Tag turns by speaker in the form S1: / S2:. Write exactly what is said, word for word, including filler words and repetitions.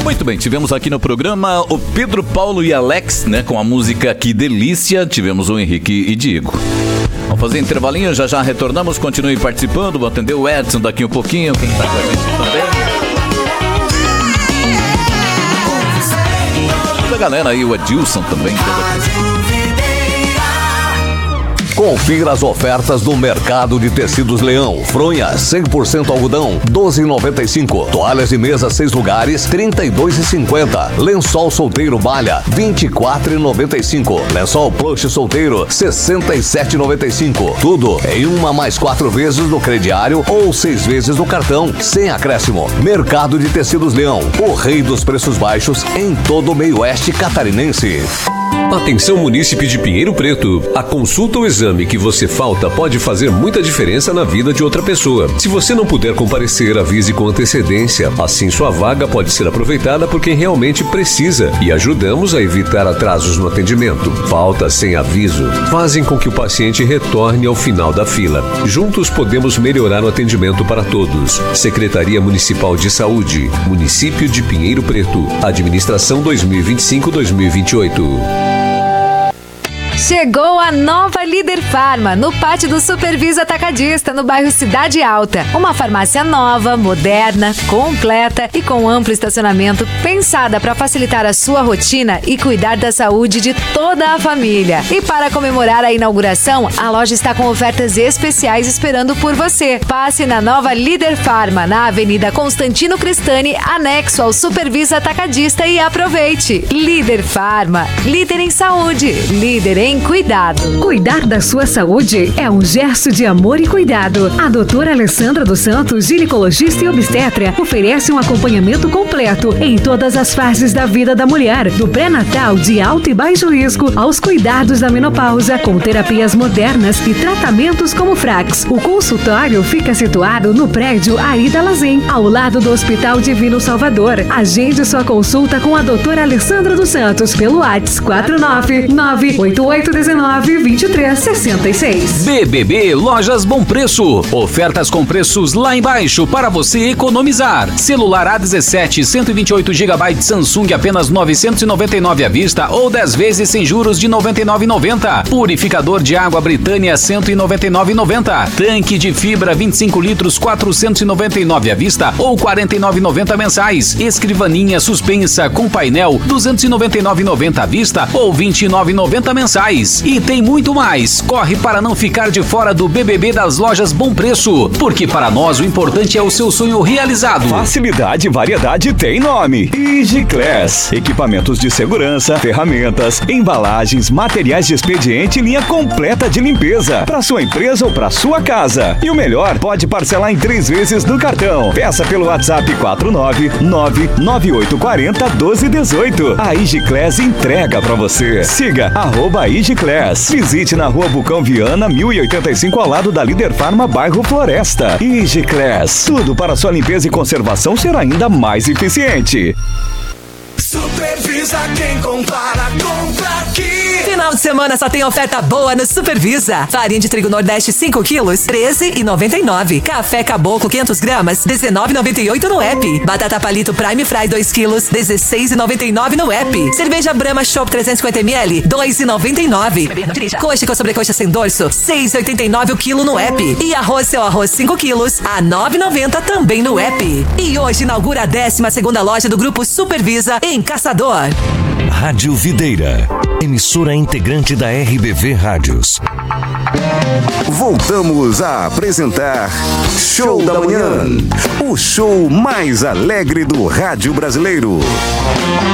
S1: Muito bem, tivemos aqui no programa o Pedro, Paulo e Alex, né, com a música Que Delícia. Tivemos o Henrique e Diego. Vamos fazer intervalinho, já já retornamos. Continue participando, vou atender o Edson daqui um pouquinho. Quem está com a gente também? Toda a galera aí, o Edilson também.
S2: Confira as ofertas do Mercado de Tecidos Leão. Fronha cem por cento algodão, doze reais e noventa e cinco centavos. Toalhas de mesa seis lugares, trinta e dois reais e cinquenta centavos. Lençol solteiro malha, vinte e quatro reais e noventa e cinco centavos. Lençol plush solteiro, sessenta e sete reais e noventa e cinco centavos. Tudo em uma mais quatro vezes no crediário ou seis vezes no cartão, sem acréscimo. Mercado de Tecidos Leão, o rei dos preços baixos em todo o meio oeste catarinense.
S3: Atenção, munícipe de Pinheiro Preto. A consulta ou exame que você falta pode fazer muita diferença na vida de outra pessoa. Se você não puder comparecer, avise com antecedência. Assim sua vaga pode ser aproveitada por quem realmente precisa e ajudamos a evitar atrasos no atendimento. Faltas sem aviso fazem com que o paciente retorne ao final da fila. Juntos podemos melhorar o atendimento para todos. Secretaria Municipal de Saúde, Município de Pinheiro Preto. Administração dois mil e vinte e cinco a dois mil e vinte e oito.
S4: Chegou a nova Líder Farma, no pátio do Supervisa Atacadista, no bairro Cidade Alta. Uma farmácia nova, moderna, completa e com amplo estacionamento, pensada para facilitar a sua rotina e cuidar da saúde de toda a família. E para comemorar a inauguração, a loja está com ofertas especiais esperando por você. Passe na nova Líder Farma, na Avenida Constantino Cristani, anexo ao Supervisa Atacadista, e aproveite. Líder Farma, líder em saúde, líder em cuidado.
S5: Cuidar da sua saúde é um gesto de amor e cuidado. A doutora Alessandra dos Santos, ginecologista e obstetra, oferece um acompanhamento completo em todas as fases da vida da mulher, do pré-natal de alto e baixo risco aos cuidados da menopausa, com terapias modernas e tratamentos como Frax. O consultório fica situado no prédio Aida Lazem, ao lado do Hospital Divino Salvador. Agende sua consulta com a doutora Alessandra dos Santos pelo WhatsApp quatro nove nove oito oito um nove, dois três seis seis.
S6: B B B Lojas Bom Preço. Ofertas com preços lá embaixo para você economizar. Celular A dezessete, cento e vinte e oito gigabytes Samsung apenas novecentos e noventa e nove à vista ou dez vezes sem juros de noventa e nove reais e noventa centavos. Purificador de água Britânia cento e noventa e nove reais e noventa centavos. Tanque de fibra vinte e cinco litros quatrocentos e noventa e nove à vista ou quarenta e nove reais e noventa centavos mensais. Escrivaninha suspensa com painel duzentos e noventa e nove reais e noventa centavos à vista ou vinte e nove reais e noventa centavos mensais. E tem muito mais. Corre para não ficar de fora do B B B das Lojas Bom Preço, porque para nós o importante é o seu sonho realizado.
S7: Facilidade e variedade tem nome. Igiclass. Equipamentos de segurança, ferramentas, embalagens, materiais de expediente e linha completa de limpeza para sua empresa ou para sua casa. E o melhor, pode parcelar em três vezes no cartão. Peça pelo WhatsApp quatro nove nove nove oito quatro zero um dois um oito. A Igiclass entrega para você. Siga arroba Igiclass. Visite na rua Bucão Viana, mil e oitenta e cinco, ao lado da Líder Farma, bairro Floresta. Igiclass. Tudo para sua limpeza e conservação ser ainda mais eficiente.
S8: Supervisa, quem compara, compra aqui.
S9: Final de semana só tem oferta boa no Supervisa. Farinha de trigo Nordeste cinco quilos, treze reais e noventa e nove centavos. Café Caboclo quinhentos gramas, dezenove reais e noventa e oito centavos no app. Batata Palito Prime Fry dois quilos, dezesseis reais e noventa e nove centavos no app. Cerveja Brahma Chopp trezentos e cinquenta mililitros, dois reais e noventa e nove centavos. Coxa com sobrecoxa sem dorso, seis reais e oitenta e nove centavos o quilo no app. E arroz Seu Arroz cinco quilos, a nove reais e noventa centavos também no app. E hoje inaugura a décima segunda loja do Grupo Supervisa em Caçador.
S10: Rádio Videira, emissora integrante da R B V Rádios.
S11: Voltamos a apresentar Show da Manhã, o show mais alegre do rádio brasileiro.